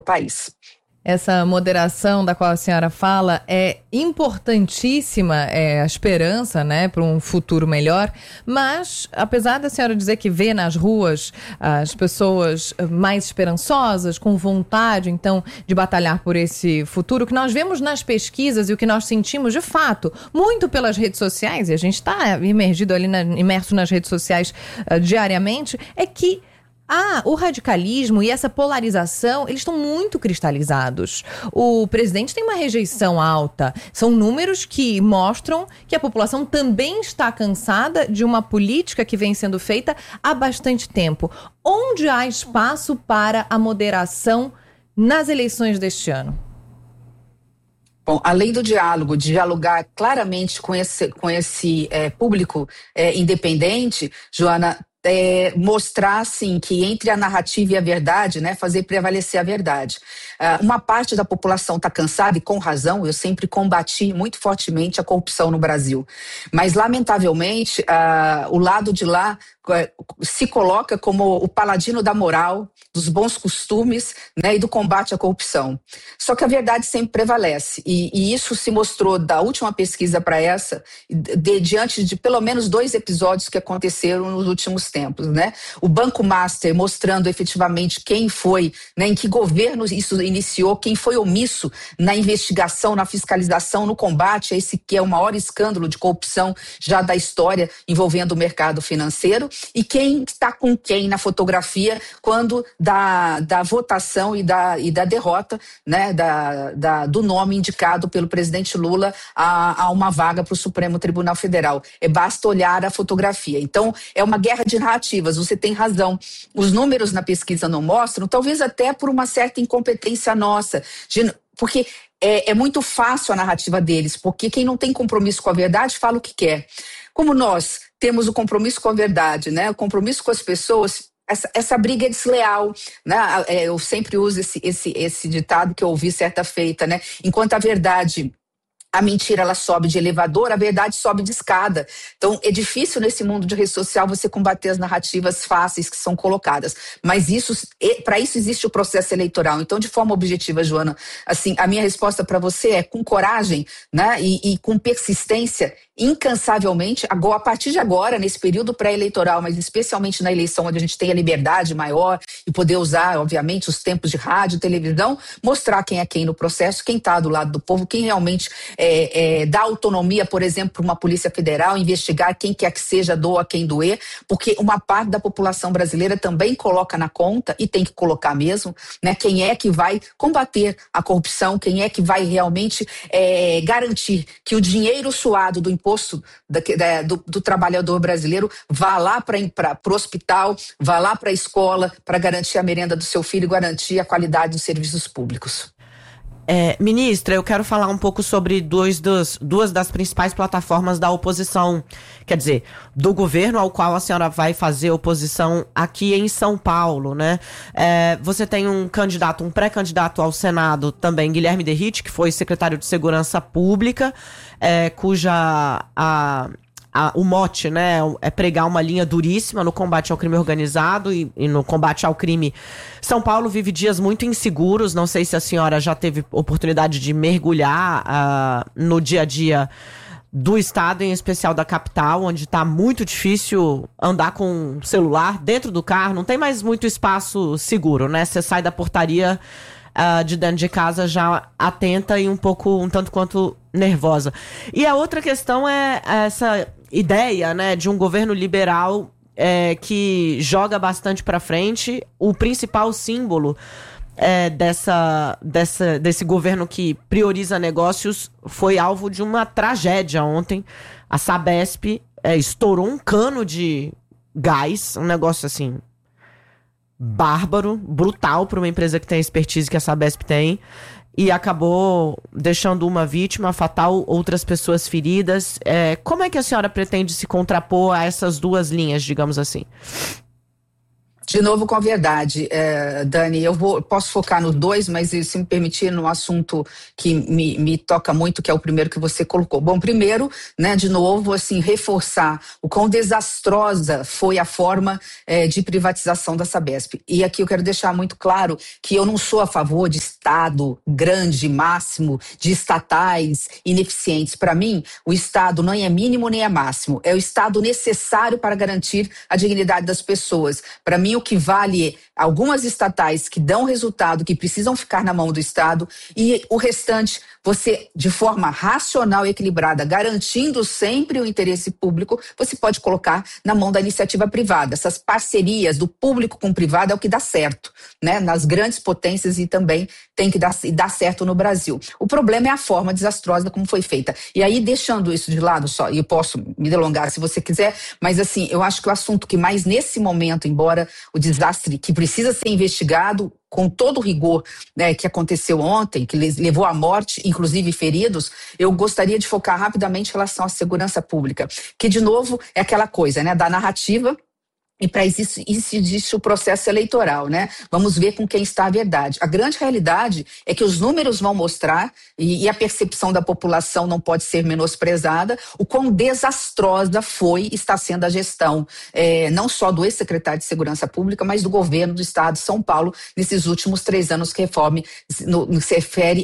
país. Essa moderação da qual a senhora fala é importantíssima, a esperança, né, para um futuro melhor, mas apesar da senhora dizer que vê nas ruas as pessoas mais esperançosas, com vontade, então, de batalhar por esse futuro, o que nós vemos nas pesquisas e o que nós sentimos, de fato, muito pelas redes sociais, e a gente está imerso nas redes sociais diariamente, é que o radicalismo e essa polarização, eles estão muito cristalizados. O presidente tem uma rejeição alta. São números que mostram que a população também está cansada de uma política que vem sendo feita há bastante tempo. Onde há espaço para a moderação nas eleições deste ano? Bom, além do diálogo, de dialogar claramente com esse público independente, Joana, mostrar, assim, que entre a narrativa e a verdade, né, fazer prevalecer a verdade. Uma parte da população está cansada, e com razão. Eu sempre combati muito fortemente a corrupção no Brasil. Mas, lamentavelmente, o lado de lá se coloca como o paladino da moral, dos bons costumes, né, e do combate à corrupção. Só que a verdade sempre prevalece, e isso se mostrou da última pesquisa para essa, diante de pelo menos 2 episódios que aconteceram nos últimos tempos, né? O Banco Master mostrando efetivamente quem foi, né, em que governo isso iniciou, quem foi omisso na investigação, na fiscalização, no combate a esse que é o maior escândalo de corrupção já da história envolvendo o mercado financeiro, e quem está com quem na fotografia quando da votação e da derrota, né, do nome indicado pelo presidente Lula a uma vaga para o Supremo Tribunal Federal. Basta olhar a fotografia. Então, é uma guerra de narrativas, você tem razão. Os números na pesquisa não mostram, talvez até por uma certa incompetência nossa, porque é muito fácil a narrativa deles, porque quem não tem compromisso com a verdade fala o que quer. Como nós temos o compromisso com a verdade, né, o compromisso com as pessoas, essa briga é desleal, né? Eu sempre uso esse ditado que eu ouvi certa feita, né? Enquanto a mentira ela sobe de elevador, a verdade sobe de escada. Então é difícil nesse mundo de rede social você combater as narrativas fáceis que são colocadas, mas para isso existe o processo eleitoral. Então, de forma objetiva, Joana, assim, a minha resposta para você é com coragem, né, e com persistência, incansavelmente, a partir de agora, nesse período pré-eleitoral, mas especialmente na eleição onde a gente tem a liberdade maior e poder usar, obviamente, os tempos de rádio, televisão, mostrar quem é quem no processo, quem está do lado do povo, quem realmente dá autonomia, por exemplo, para uma Polícia Federal investigar quem quer que seja, doa quem doer, porque uma parte da população brasileira também coloca na conta, e tem que colocar mesmo, né, quem é que vai combater a corrupção, quem é que vai realmente garantir que o dinheiro suado do imposto do trabalhador brasileiro vá lá para o hospital, vá lá para a escola, para garantir a merenda do seu filho e garantir a qualidade dos serviços públicos. Ministra, eu quero falar um pouco sobre duas das principais plataformas da oposição, quer dizer, do governo ao qual a senhora vai fazer oposição aqui em São Paulo, né? Você tem um pré-candidato ao Senado também, Guilherme Derrite, que foi secretário de Segurança Pública, cuja o mote, né, é pregar uma linha duríssima no combate ao crime organizado e no combate ao crime. São Paulo vive dias muito inseguros, não sei se a senhora já teve oportunidade de mergulhar no dia a dia do estado, em especial da capital, onde está muito difícil andar com celular dentro do carro, não tem mais muito espaço seguro, né? Você sai da portaria de dentro de casa já atenta e um tanto quanto nervosa. E a outra questão é essa ideia, né, de um governo liberal que joga bastante para frente. O principal símbolo desse governo que prioriza negócios foi alvo de uma tragédia ontem. A Sabesp estourou um cano de gás, um negócio assim bárbaro, brutal para uma empresa que tem a expertise que a Sabesp tem, e acabou deixando uma vítima fatal, outras pessoas feridas. Como é que a senhora pretende se contrapor a essas duas linhas, digamos assim? De novo com a verdade, Dani, posso focar nos dois, mas se me permitir, no assunto que me toca muito, que é o primeiro que você colocou. Bom, primeiro, né, de novo, assim, reforçar o quão desastrosa foi a forma de privatização da Sabesp. E aqui eu quero deixar muito claro que eu não sou a favor de Estado grande, máximo, de estatais ineficientes. Para mim, o Estado não é mínimo nem é máximo, é o Estado necessário para garantir a dignidade das pessoas. Para mim, o que vale é algumas estatais que dão resultado, que precisam ficar na mão do Estado, e o restante, você, de forma racional e equilibrada, garantindo sempre o interesse público, você pode colocar na mão da iniciativa privada. Essas parcerias do público com o privado é o que dá certo, né? Nas grandes potências, e também tem que dar certo no Brasil. O problema é a forma desastrosa como foi feita. E aí, deixando isso de lado só, e eu posso me delongar se você quiser, mas assim, eu acho que o assunto que mais nesse momento, embora o desastre que precisa ser investigado com todo o rigor, né, que aconteceu ontem, que levou à morte, inclusive feridos, eu gostaria de focar rapidamente em relação à segurança pública, que de novo é aquela coisa, né, da narrativa. E para isso existe o processo eleitoral, né? Vamos ver com quem está a verdade. A grande realidade é que os números vão mostrar, e a percepção da população não pode ser menosprezada, o quão desastrosa está sendo a gestão, não só do ex-secretário de Segurança Pública, mas do governo do Estado de São Paulo, nesses últimos 3 anos, que no que se refere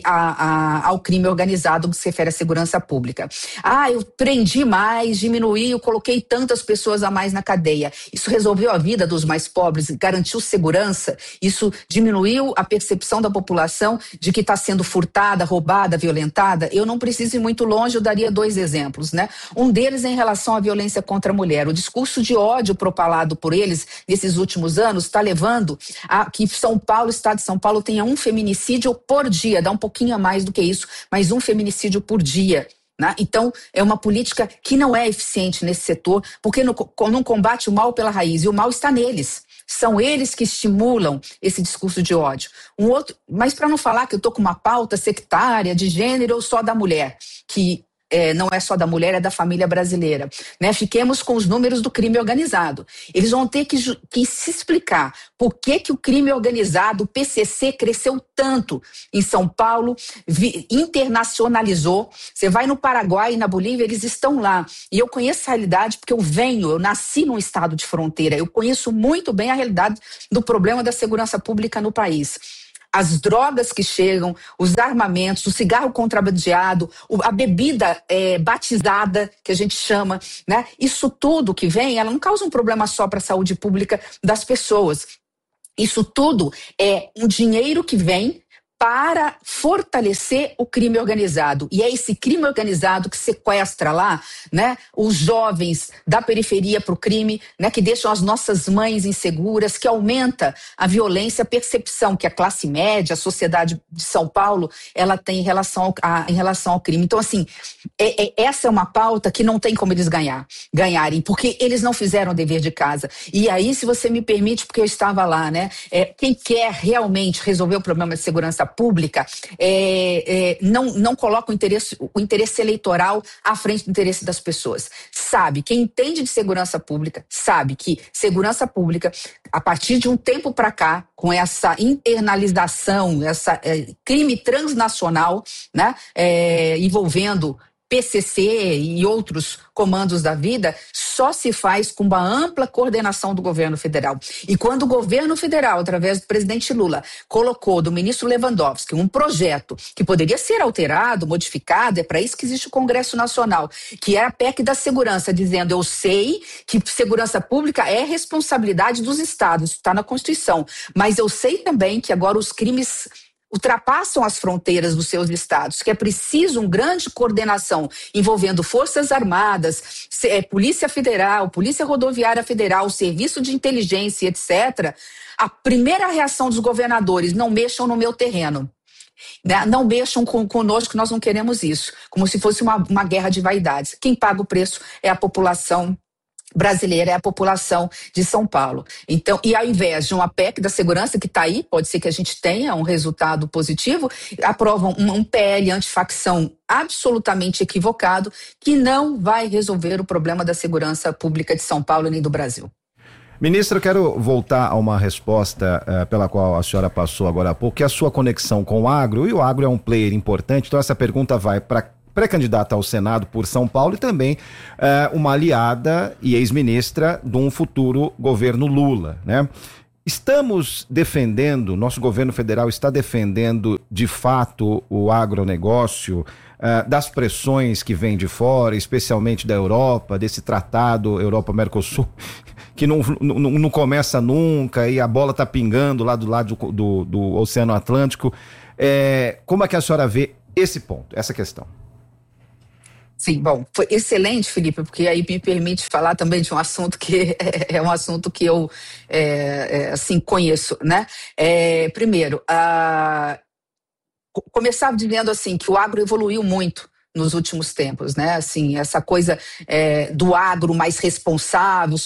ao crime organizado, no que se refere à segurança pública. Eu prendi mais, diminuí, eu coloquei tantas pessoas a mais na cadeia. Isso resolveu a vida dos mais pobres, garantiu segurança, isso diminuiu a percepção da população de que está sendo furtada, roubada, violentada. Eu não preciso ir muito longe, eu daria 2 exemplos, né? Um deles é em relação à violência contra a mulher. O discurso de ódio propalado por eles nesses últimos anos está levando a que São Paulo, Estado de São Paulo, tenha um feminicídio por dia, dá um pouquinho a mais do que isso, mas um feminicídio por dia. Né? Então, é uma política que não é eficiente nesse setor, porque não combate o mal pela raiz, e o mal está neles. São eles que estimulam esse discurso de ódio. Mas para não falar que eu estou com uma pauta sectária de gênero ou só da mulher, que não é só da mulher, é da família brasileira, né? Fiquemos com os números do crime organizado. Eles vão ter que se explicar por que o crime organizado, o PCC, cresceu tanto em São Paulo, internacionalizou. Você vai no Paraguai e na Bolívia, eles estão lá. E eu conheço a realidade porque eu nasci num estado de fronteira. Eu conheço muito bem a realidade do problema da segurança pública no país. As drogas que chegam, os armamentos, o cigarro contrabandeado, a bebida batizada, que a gente chama, né? Isso tudo que vem, ela não causa um problema só para a saúde pública das pessoas. Isso tudo é um dinheiro que vem para fortalecer o crime organizado. E é esse crime organizado que sequestra lá, né, os jovens da periferia para o crime, né, que deixam as nossas mães inseguras, que aumenta a violência, a percepção que a classe média, a sociedade de São Paulo, ela tem em relação ao crime. Então, assim, essa é uma pauta que não tem como eles ganharem, porque eles não fizeram o dever de casa. E aí, se você me permite, porque eu estava lá, né, quem quer realmente resolver o problema de segurança pública não coloca o interesse eleitoral à frente do interesse das pessoas. Sabe, quem entende de segurança pública, sabe que segurança pública, a partir de um tempo para cá, com essa internalização, essa crime transnacional, né, envolvendo PCC e outros comandos da vida, só se faz com uma ampla coordenação do governo federal. E quando o governo federal, através do presidente Lula, colocou do ministro Lewandowski um projeto que poderia ser alterado, modificado, é para isso que existe o Congresso Nacional, que é a PEC da segurança, dizendo: eu sei que segurança pública é responsabilidade dos estados, está na Constituição, mas eu sei também que agora os crimes ultrapassam as fronteiras dos seus estados, que é preciso uma grande coordenação envolvendo Forças Armadas, Polícia Federal, Polícia Rodoviária Federal, Serviço de Inteligência, etc. A primeira reação dos governadores: não mexam no meu terreno. Não mexam conosco, nós não queremos isso. Como se fosse uma guerra de vaidades. Quem paga o preço é a população brasileira, é a população de São Paulo. Então, e ao invés de uma PEC da segurança que está aí, pode ser que a gente tenha um resultado positivo, aprovam um PL antifacção absolutamente equivocado, que não vai resolver o problema da segurança pública de São Paulo nem do Brasil. Ministra, eu quero voltar a uma resposta pela qual a senhora passou agora há pouco, que é a sua conexão com o agro, e o agro é um player importante, então essa pergunta vai para pré-candidata ao Senado por São Paulo e também uma aliada e ex-ministra de um futuro governo Lula, né? Estamos defendendo, nosso governo federal está defendendo de fato o agronegócio, das pressões que vêm de fora, especialmente da Europa, desse tratado Europa-Mercosul, que não começa nunca e a bola está pingando lá do lado do Oceano Atlântico. Como é que a senhora vê esse ponto, essa questão? Sim, bom, foi excelente, Felipe, porque aí me permite falar também de um assunto que é um assunto que eu, assim, conheço, né? Primeiro, começar dizendo assim que o agro evoluiu muito nos últimos tempos, né? Assim, essa coisa do agro mais responsável,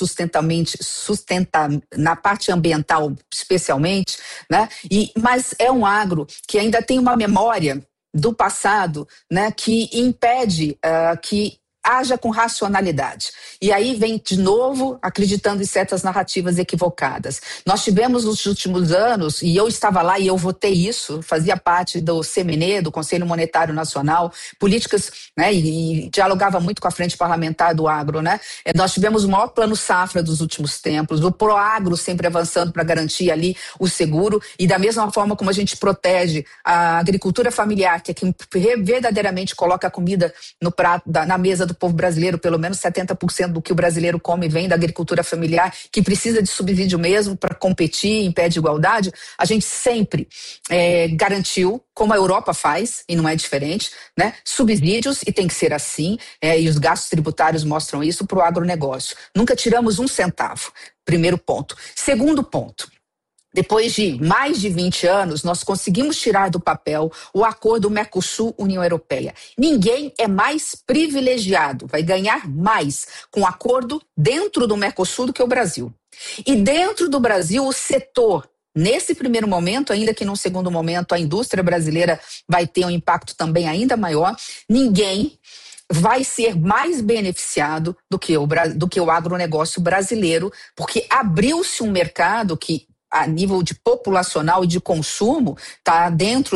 na parte ambiental especialmente, né? Mas é um agro que ainda tem uma memória do passado, né, que impede que haja com racionalidade. E aí vem de novo acreditando em certas narrativas equivocadas. Nós tivemos nos últimos anos, e eu estava lá e eu votei isso, fazia parte do CMN, do Conselho Monetário Nacional, políticas, né, e dialogava muito com a Frente Parlamentar do Agro, né? Nós tivemos o maior plano safra dos últimos tempos, o Proagro sempre avançando para garantir ali o seguro, e da mesma forma como a gente protege a agricultura familiar, que é quem verdadeiramente coloca a comida no prato, na mesa do povo brasileiro, pelo menos 70% do que o brasileiro come vem da agricultura familiar, que precisa de subsídio mesmo para competir em pé de igualdade. A gente sempre garantiu, como a Europa faz, e não é diferente, né, subsídios, e tem que ser assim, e os gastos tributários mostram isso, para o agronegócio. Nunca tiramos um centavo, primeiro ponto. Segundo ponto, depois de mais de 20 anos, nós conseguimos tirar do papel o acordo Mercosul-União Europeia. Ninguém é mais privilegiado, vai ganhar mais com o acordo dentro do Mercosul do que o Brasil. E dentro do Brasil, o setor, nesse primeiro momento, ainda que num segundo momento a indústria brasileira vai ter um impacto também ainda maior, ninguém vai ser mais beneficiado do que o agronegócio brasileiro, porque abriu-se um mercado que, a nível de populacional e de consumo, está dentro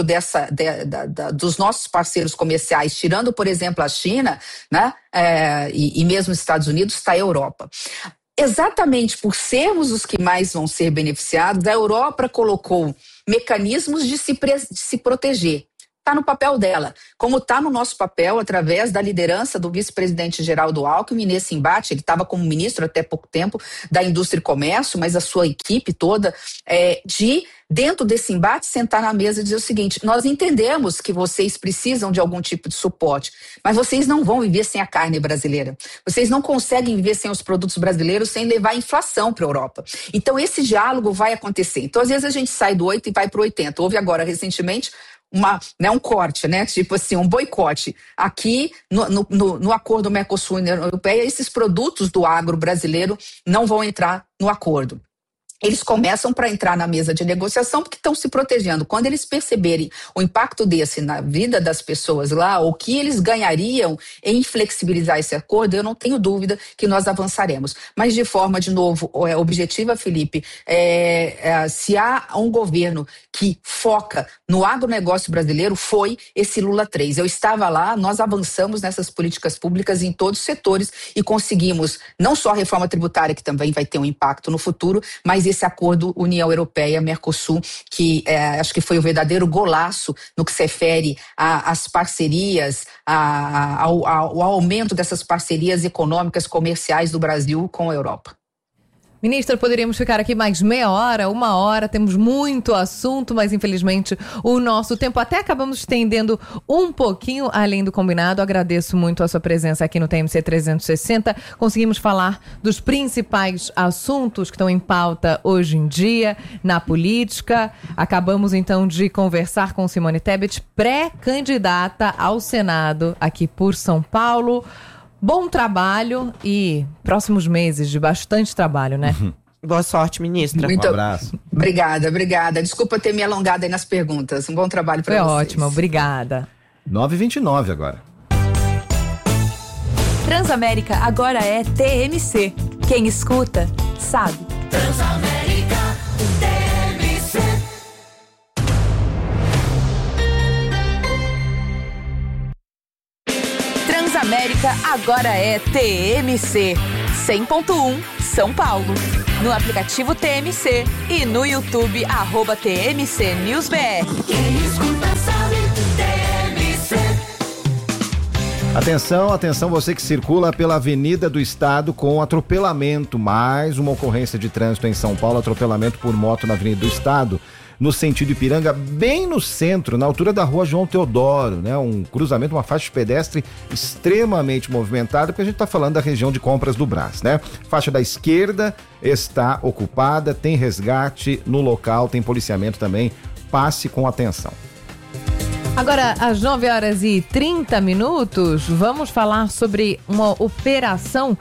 dos nossos parceiros comerciais, tirando, por exemplo, a China, né? E mesmo os Estados Unidos, está a Europa. Exatamente por sermos os que mais vão ser beneficiados, a Europa colocou mecanismos de se proteger. Está no papel dela, como está no nosso papel, através da liderança do vice-presidente Geraldo Alckmin nesse embate. Ele estava como ministro até pouco tempo da Indústria e Comércio, mas a sua equipe toda, dentro desse embate, sentar na mesa e dizer o seguinte: nós entendemos que vocês precisam de algum tipo de suporte, mas vocês não vão viver sem a carne brasileira. Vocês não conseguem viver sem os produtos brasileiros sem levar a inflação para a Europa. Então esse diálogo vai acontecer. Então às vezes a gente sai do 8 e vai para o 80. Houve agora recentemente um corte, né? Tipo assim, um boicote. Aqui, no acordo Mercosul-União Europeia, esses produtos do agro brasileiro não vão entrar no acordo. Eles começam para entrar na mesa de negociação porque estão se protegendo. Quando eles perceberem o impacto desse na vida das pessoas lá, o que eles ganhariam em flexibilizar esse acordo, eu não tenho dúvida que nós avançaremos. Mas de forma, de novo, objetiva, Felipe, se há um governo que foca no agronegócio brasileiro, foi esse Lula 3. Eu estava lá, nós avançamos nessas políticas públicas em todos os setores e conseguimos não só a reforma tributária, que também vai ter um impacto no futuro, mas esse acordo União Europeia-Mercosul, que acho que foi o verdadeiro golaço no que se refere às parcerias, ao aumento dessas parcerias econômicas, comerciais do Brasil com a Europa. Ministra, poderíamos ficar aqui mais meia hora, uma hora, temos muito assunto, mas infelizmente o nosso tempo até acabamos estendendo um pouquinho além do combinado. Agradeço muito a sua presença aqui no TMC 360. Conseguimos falar dos principais assuntos que estão em pauta hoje em dia na política. Acabamos então de conversar com Simone Tebet, pré-candidata ao Senado aqui por São Paulo. Bom trabalho e próximos meses de bastante trabalho, né? Boa sorte, ministra. Um abraço. Obrigada. Desculpa ter me alongado aí nas perguntas. Um bom trabalho para vocês. Foi ótimo, obrigada. 9h29 agora. Transamérica agora é TMC. Quem escuta, sabe. Transamérica TMC. Transamérica agora é TMC 100.1 São Paulo. No aplicativo TMC e no YouTube @TMC News BR. Quem escuta sabe, TMC. Atenção, você que circula pela Avenida do Estado com atropelamento. Mais uma ocorrência de trânsito em São Paulo, atropelamento por moto na Avenida do Estado, no sentido Ipiranga, bem no centro, na altura da rua João Teodoro, né? Um cruzamento, uma faixa de pedestre extremamente movimentada, porque a gente está falando da região de Compras do Brás, né? Faixa da esquerda está ocupada, tem resgate no local, tem policiamento também, passe com atenção. Agora, às 9h30, vamos falar sobre uma Operação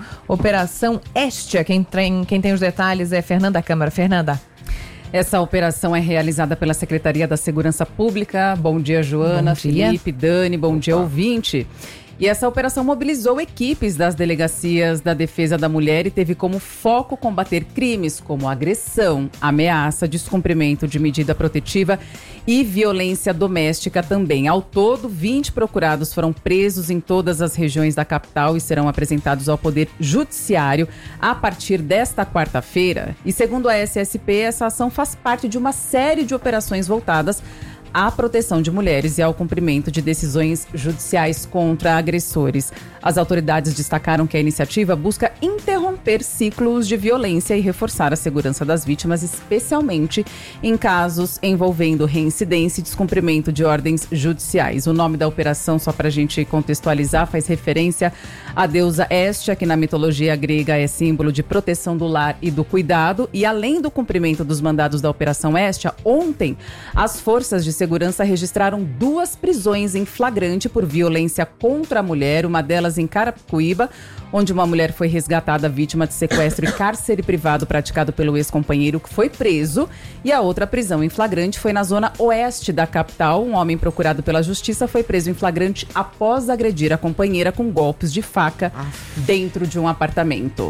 Estia. Quem tem os detalhes é Fernanda Câmara. Fernanda. Essa operação é realizada pela Secretaria da Segurança Pública. Bom dia, Joana, Felipe, Dani, bom dia, ouvinte. E essa operação mobilizou equipes das delegacias da Defesa da Mulher e teve como foco combater crimes como agressão, ameaça, descumprimento de medida protetiva e violência doméstica também. Ao todo, 20 procurados foram presos em todas as regiões da capital e serão apresentados ao Poder Judiciário a partir desta quarta-feira. E segundo a SSP, essa ação faz parte de uma série de operações voltadas à proteção de mulheres e ao cumprimento de decisões judiciais contra agressores. As autoridades destacaram que a iniciativa busca interromper ciclos de violência e reforçar a segurança das vítimas, especialmente em casos envolvendo reincidência e descumprimento de ordens judiciais. O nome da operação, só para a gente contextualizar, faz referência à deusa Estia, que na mitologia grega é símbolo de proteção do lar e do cuidado. E além do cumprimento dos mandados da Operação Estia, ontem as forças de segurança registraram 2 prisões em flagrante por violência contra a mulher, uma delas em Carapicuíba, onde uma mulher foi resgatada vítima de sequestro e cárcere privado praticado pelo ex-companheiro, que foi preso, e a outra prisão em flagrante foi na zona oeste da capital. Um homem procurado pela justiça foi preso em flagrante após agredir a companheira com golpes de faca dentro de um apartamento.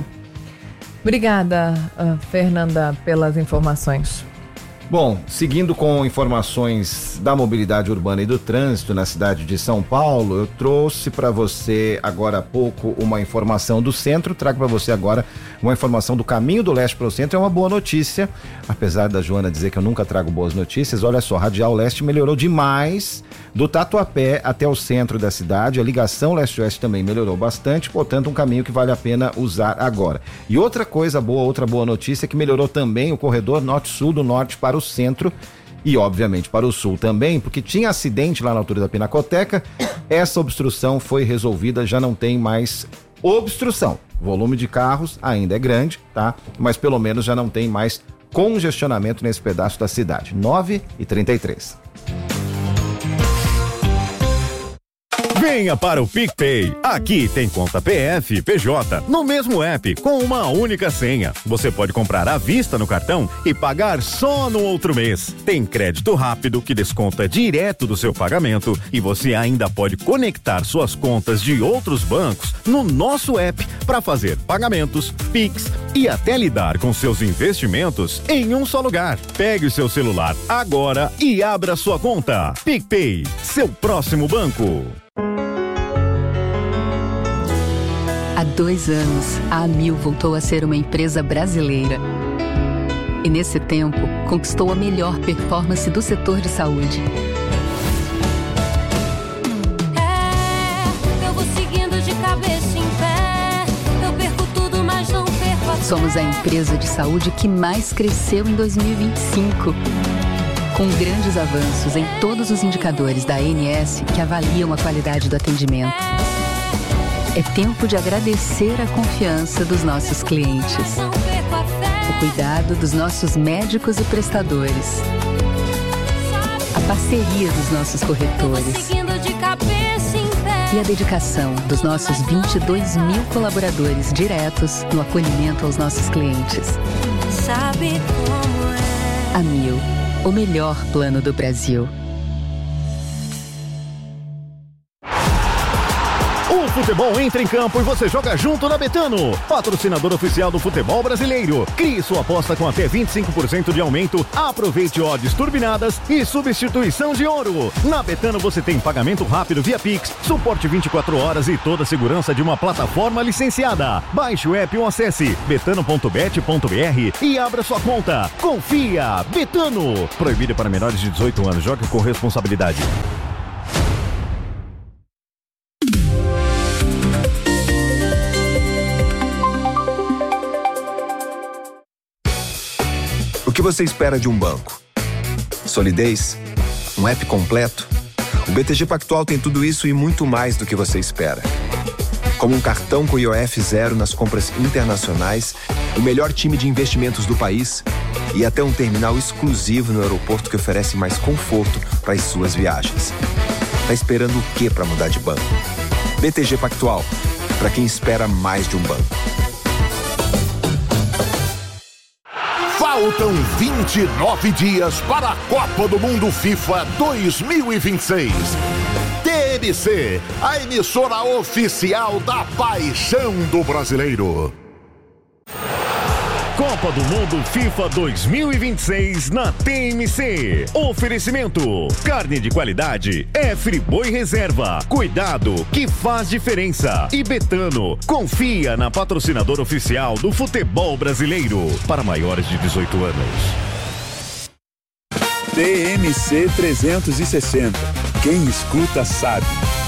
Obrigada, Fernanda, pelas informações. Bom, seguindo com informações da mobilidade urbana e do trânsito na cidade de São Paulo, eu trouxe para você agora há pouco uma informação do centro, trago para você agora uma informação do caminho do leste para o centro. É uma boa notícia, apesar da Joana dizer que eu nunca trago boas notícias. Olha só, a Radial Leste melhorou demais do Tatuapé até o centro da cidade. A ligação leste-oeste também melhorou bastante, portanto um caminho que vale a pena usar agora. E outra boa notícia é que melhorou também o corredor norte-sul, do norte para o centro e obviamente para o sul também, porque tinha acidente lá na altura da Pinacoteca. Essa obstrução foi resolvida, já não tem mais obstrução. O volume de carros ainda é grande, tá? Mas pelo menos já não tem mais congestionamento nesse pedaço da cidade. 9h33. Venha para o PicPay. Aqui tem conta PF, PJ, no mesmo app, com uma única senha. Você pode comprar à vista no cartão e pagar só no outro mês. Tem crédito rápido que desconta direto do seu pagamento e você ainda pode conectar suas contas de outros bancos no nosso app para fazer pagamentos, Pix e até lidar com seus investimentos em um só lugar. Pegue o seu celular agora e abra sua conta. PicPay, seu próximo banco. Há 2 anos, a Amil voltou a ser uma empresa brasileira. E nesse tempo, conquistou a melhor performance do setor de saúde. Eu vou seguindo de cabeça em pé. Eu perco tudo, mas não perco a fé. Somos a empresa de saúde que mais cresceu em 2025. Com grandes avanços em todos os indicadores da ANS que avaliam a qualidade do atendimento. É tempo de agradecer a confiança dos nossos clientes, o cuidado dos nossos médicos e prestadores, a parceria dos nossos corretores e a dedicação dos nossos 22 mil colaboradores diretos no acolhimento aos nossos clientes. Sabe como é? Amil, o melhor plano do Brasil. O futebol entra em campo e você joga junto na Betano, patrocinador oficial do futebol brasileiro. Crie sua aposta com até 25% de aumento, aproveite odds turbinadas e substituição de ouro. Na Betano você tem pagamento rápido via Pix, suporte 24 horas e toda a segurança de uma plataforma licenciada. Baixe o app ou acesse betano.bet.br e abra sua conta. Confia! Betano! Proibido para menores de 18 anos. Jogue com responsabilidade. O que você espera de um banco? Solidez? Um app completo? O BTG Pactual tem tudo isso e muito mais do que você espera. Como um cartão com IOF zero nas compras internacionais, o melhor time de investimentos do país e até um terminal exclusivo no aeroporto que oferece mais conforto para as suas viagens. Tá esperando o quê para mudar de banco? BTG Pactual, para quem espera mais de um banco. Faltam 29 dias para a Copa do Mundo FIFA 2026. TMC, a emissora oficial da paixão do brasileiro. Copa do Mundo FIFA 2026 na TMC. Oferecimento: carne de qualidade é Friboi Reserva. Cuidado que faz diferença. E Betano, confia na patrocinadora oficial do futebol brasileiro. Para maiores de 18 anos. TMC 360. Quem escuta sabe.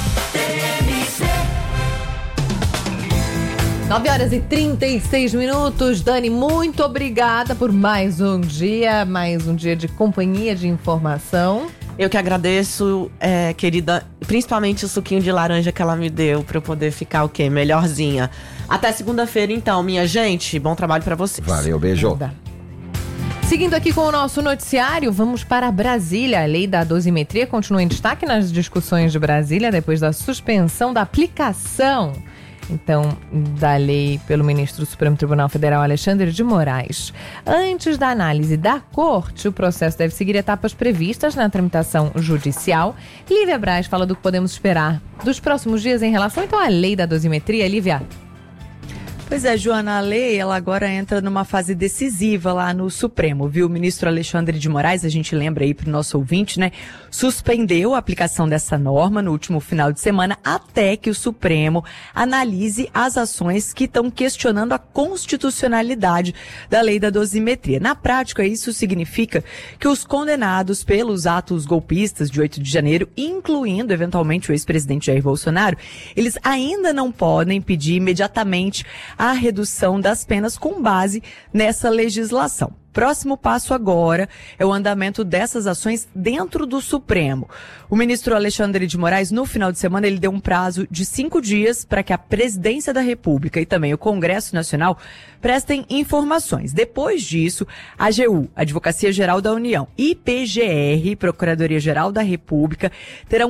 9h36. Dani, muito obrigada por mais um dia de companhia, de informação. Eu que agradeço, querida, principalmente o suquinho de laranja que ela me deu pra eu poder ficar o quê? Melhorzinha. Até segunda-feira então, minha gente. Bom trabalho pra vocês. Valeu, beijo. Seguindo aqui com o nosso noticiário, vamos para Brasília. A lei da dosimetria continua em destaque nas discussões de Brasília depois da suspensão da aplicação da lei pelo ministro do Supremo Tribunal Federal, Alexandre de Moraes. Antes da análise da corte, o processo deve seguir etapas previstas na tramitação judicial. Lívia Braz fala do que podemos esperar dos próximos dias em relação, então, à lei da dosimetria. Lívia? Pois é, Joana, a lei, ela agora entra numa fase decisiva lá no Supremo, viu? O ministro Alexandre de Moraes, a gente lembra aí pro nosso ouvinte, né? Suspendeu a aplicação dessa norma no último final de semana até que o Supremo analise as ações que estão questionando a constitucionalidade da lei da dosimetria. Na prática, isso significa que os condenados pelos atos golpistas de 8 de janeiro, incluindo eventualmente o ex-presidente Jair Bolsonaro, eles ainda não podem pedir imediatamente a redução das penas com base nessa legislação. Próximo passo agora é o andamento dessas ações dentro do Supremo. O ministro Alexandre de Moraes, no final de semana, ele deu um prazo de 5 dias para que a Presidência da República e também o Congresso Nacional prestem informações. Depois disso, a AGU, Advocacia Geral da União, e PGR, Procuradoria-Geral da República, terão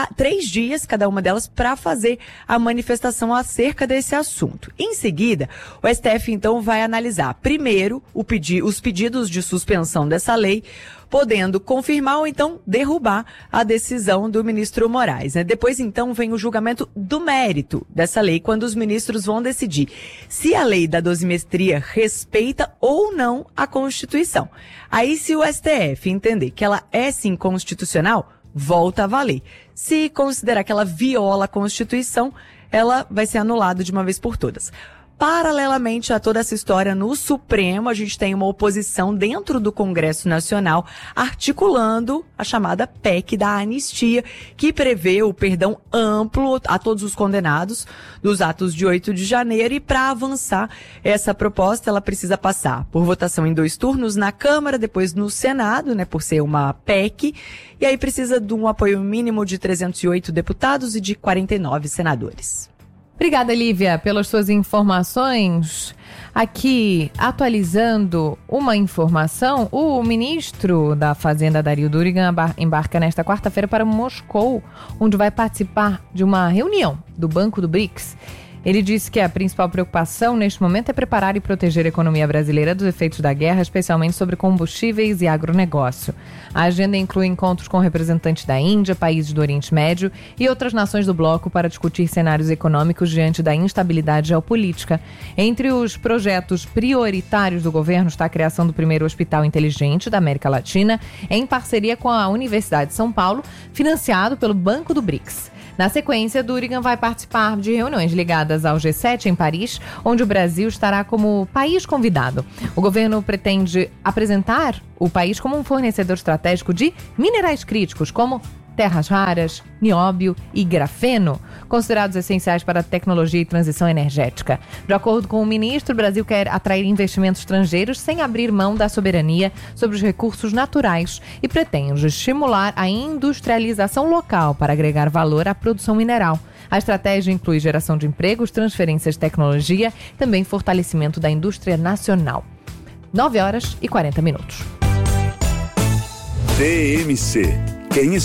3 dias, cada uma delas, para fazer a manifestação acerca desse assunto. Em seguida, o STF, então, vai analisar, primeiro, os pedidos de suspensão dessa lei, podendo confirmar ou então derrubar a decisão do ministro Moraes, né? Depois, então, vem o julgamento do mérito dessa lei, quando os ministros vão decidir se a lei da dosimetria respeita ou não a Constituição. Aí, se o STF entender que ela é sim constitucional, volta a valer. Se considerar que ela viola a Constituição, ela vai ser anulada de uma vez por todas. Paralelamente a toda essa história no Supremo, a gente tem uma oposição dentro do Congresso Nacional articulando a chamada PEC da anistia, que prevê o perdão amplo a todos os condenados dos atos de 8 de janeiro. E para avançar essa proposta, ela precisa passar por votação em 2 turnos na Câmara, depois no Senado, né, por ser uma PEC, e aí precisa de um apoio mínimo de 308 deputados e de 49 senadores. Obrigada, Lívia, pelas suas informações. Aqui, atualizando uma informação, o ministro da Fazenda, Dario Durigan, embarca nesta quarta-feira para Moscou, onde vai participar de uma reunião do Banco do BRICS. Ele disse que a principal preocupação neste momento é preparar e proteger a economia brasileira dos efeitos da guerra, especialmente sobre combustíveis e agronegócio. A agenda inclui encontros com representantes da Índia, países do Oriente Médio e outras nações do bloco para discutir cenários econômicos diante da instabilidade geopolítica. Entre os projetos prioritários do governo está a criação do primeiro hospital inteligente da América Latina, em parceria com a Universidade de São Paulo, financiado pelo Banco do BRICS. Na sequência, Durigan vai participar de reuniões ligadas ao G7 em Paris, onde o Brasil estará como país convidado. O governo pretende apresentar o país como um fornecedor estratégico de minerais críticos, como terras raras, nióbio e grafeno, considerados essenciais para a tecnologia e transição energética. De acordo com o ministro, o Brasil quer atrair investimentos estrangeiros sem abrir mão da soberania sobre os recursos naturais e pretende estimular a industrialização local para agregar valor à produção mineral. A estratégia inclui geração de empregos, transferências de tecnologia e também fortalecimento da indústria nacional. 9h40. TMC. Quem